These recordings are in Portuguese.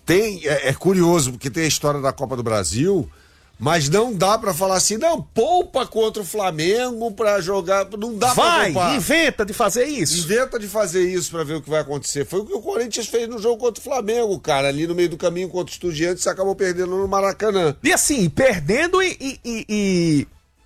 É curioso, porque tem a história da Copa do Brasil, mas não dá pra falar assim, não, poupa contra o Flamengo pra jogar, não dá pra poupar. Inventa de fazer isso. Inventa de fazer isso pra ver o que vai acontecer. Foi o que o Corinthians fez no jogo contra o Flamengo, cara, ali no meio do caminho contra o Estudiantes, acabou perdendo no Maracanã. E assim, perdendo e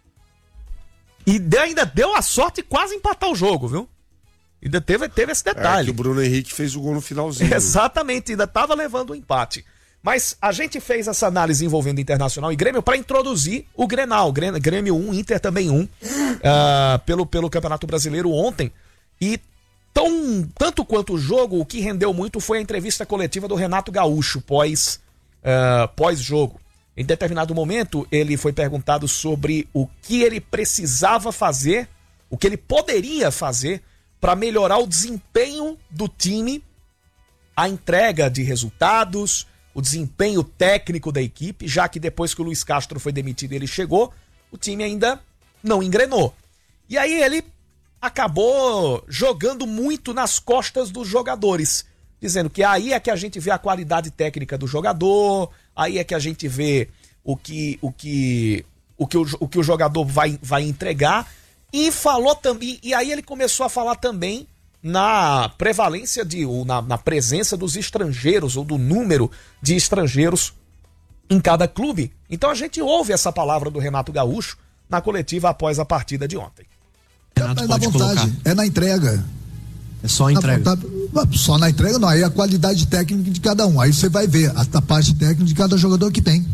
ainda deu a sorte de quase empatar o jogo, viu? Ainda teve esse detalhe. Que o Bruno Henrique fez o gol no finalzinho. Exatamente, ainda tava levando o empate. Mas a gente fez essa análise envolvendo Internacional e Grêmio para introduzir o Grenal. Grêmio 1, Inter também 1, pelo Campeonato Brasileiro ontem. E tanto quanto o jogo, o que rendeu muito foi a entrevista coletiva do Renato Gaúcho pós-jogo. Em determinado momento, ele foi perguntado sobre o que ele precisava fazer, o que ele poderia fazer para melhorar o desempenho do time, a entrega de resultados, o desempenho técnico da equipe, já que depois que o Luiz Castro foi demitido e ele chegou, o time ainda não engrenou. E aí ele acabou jogando muito nas costas dos jogadores, dizendo que aí é que a gente vê a qualidade técnica do jogador, aí é que a gente vê o que o jogador vai entregar, e falou também, e aí ele começou a falar também na prevalência na presença dos estrangeiros, ou do número de estrangeiros em cada clube. Então a gente ouve essa palavra do Renato Gaúcho na coletiva após a partida de ontem. Renato, pode vontade, colocar. É na entrega. É só a entrega. Só na entrega não, aí a qualidade técnica de cada um. Aí você vai ver a parte técnica de cada jogador que tem.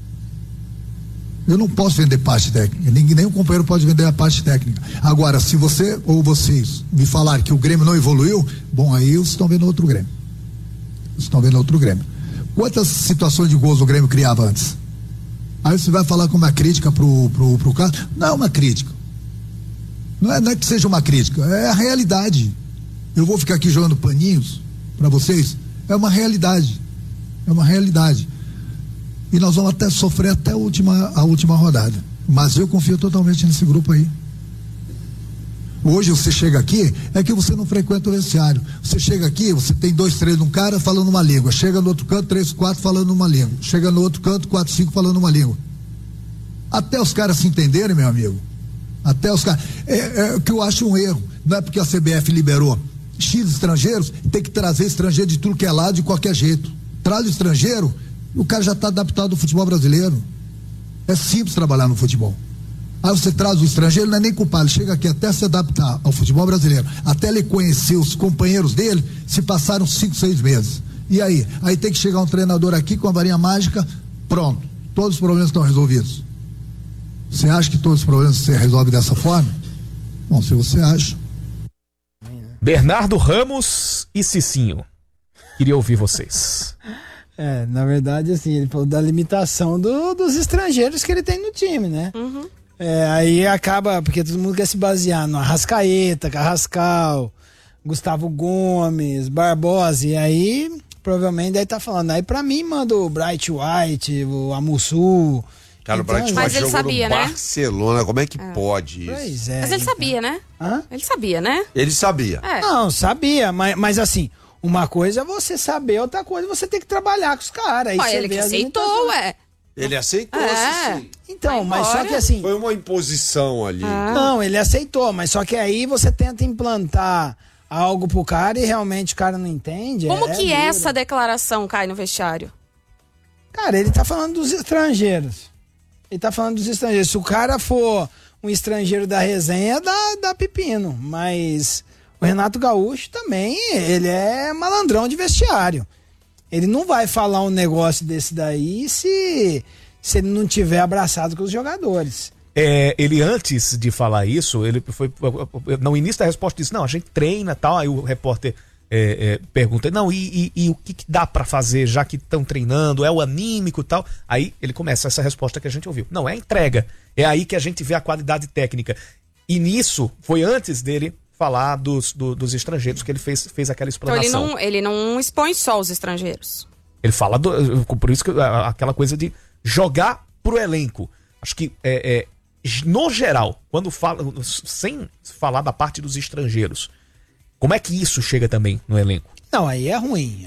Eu não posso vender parte técnica, nenhum companheiro pode vender a parte técnica. Agora, se você ou vocês me falarem que o Grêmio não evoluiu, bom, aí vocês estão vendo outro Grêmio. Quantas situações de gols o Grêmio criava antes? Aí você vai falar com uma crítica pro cara? Não é uma crítica. Não é que seja uma crítica, é a realidade. Eu vou ficar aqui jogando paninhos para vocês? É uma realidade. E nós vamos até sofrer até a última rodada. Mas eu confio totalmente nesse grupo aí. Hoje você chega aqui, é que você não frequenta o vestiário. Você chega aqui, você tem 2, 3 num cara falando uma língua. Chega no outro canto, 3, 4 falando uma língua. Chega no outro canto, 4, 5 falando uma língua. Até os caras se entenderem, meu amigo. Até os caras. É o que eu acho um erro. Não é porque a CBF liberou X estrangeiros, tem que trazer estrangeiro de tudo que é lado de qualquer jeito. Traz o estrangeiro, o cara já está adaptado ao futebol brasileiro. É simples trabalhar no futebol. Aí você traz o estrangeiro, não é nem culpado, ele chega aqui até se adaptar ao futebol brasileiro, até ele conhecer os companheiros dele, se passaram 5, 6 meses. E aí? Aí tem que chegar um treinador aqui com a varinha mágica, pronto, todos os problemas estão resolvidos. Você acha que todos os problemas se resolvem dessa forma? Bom, se você acha. Bernardo Ramos e Cicinho, queria ouvir vocês. Na verdade, assim, ele falou da limitação dos estrangeiros que ele tem no time, né? Uhum. Aí acaba, porque todo mundo quer se basear no Arrascaeta, Carrascal, Gustavo Gomes, Barbosa, e aí, provavelmente, daí tá falando, aí pra mim manda o Bright White, o Amussu. Cara, então, o Bright mas White ele sabia, no né? Barcelona, como é que pode isso? Pois é. Mas ele sabia, né? Hã? Ele sabia, né? Ele sabia. Não, sabia, mas assim, uma coisa é você saber, outra coisa é você tem que trabalhar com os caras. Ele que aceitou, Ele aceitou, sim. Então, mas só que assim... Foi uma imposição ali. Não, ele aceitou, mas só que aí você tenta implantar algo pro cara e realmente o cara não entende. Como que essa declaração cai no vestiário? Cara, ele tá falando dos estrangeiros. Se o cara for um estrangeiro da resenha, dá pepino. Mas o Renato Gaúcho também, ele é malandrão de vestiário. Ele não vai falar um negócio desse daí se ele não tiver abraçado com os jogadores. Ele, antes de falar isso, ele foi no início da resposta disse, não, a gente treina e tal, aí o repórter pergunta, não, e o que dá pra fazer já que estão treinando, é o anímico e tal, aí ele começa essa resposta que a gente ouviu, não, é a entrega, é aí que a gente vê a qualidade técnica, e nisso foi antes dele falar dos estrangeiros que ele fez aquela explanação. Então ele não expõe só os estrangeiros. Ele fala, por isso que aquela coisa de jogar pro elenco, acho que no geral, quando fala, sem falar da parte dos estrangeiros, como é que isso chega também no elenco? Não, aí é ruim.